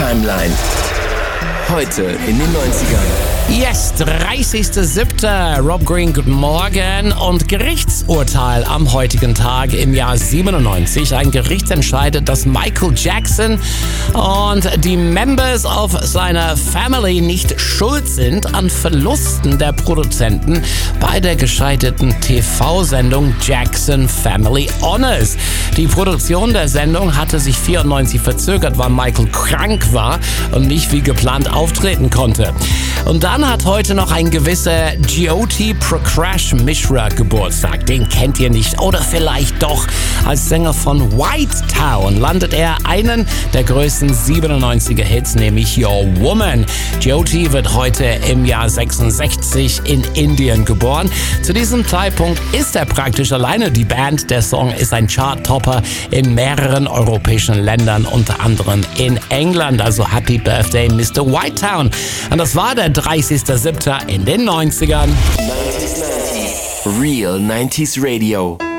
Timeline. Heute in den 90ern. Yes, 30.07. Rob Green, guten Morgen. Und Gerichtsurteil am heutigen Tag im Jahr 97. Ein Gericht entscheidet, dass Michael Jackson und die Members of seiner Family nicht schuld sind an Verlusten der Produzenten bei der gescheiterten TV-Sendung Jackson Family Honors. Die Produktion der Sendung hatte sich 94 verzögert, weil Michael krank war und nicht wie geplant auftreten konnte. Und dann hat heute noch ein gewisser Jyoti Prakash Mishra Geburtstag. Den kennt ihr nicht oder vielleicht doch. Als Sänger von White Town landet er einen der größten 97er Hits, nämlich Your Woman. Jyoti wird heute im Jahr 66 in Indien geboren. Zu diesem Zeitpunkt ist er praktisch alleine die Band. Der Song ist ein Chart-Topper in mehreren europäischen Ländern, unter anderem in England. Also Happy Birthday, Mr. White Town. Und das war der 30.07. in den 90ern. 90s. Real 90s Radio.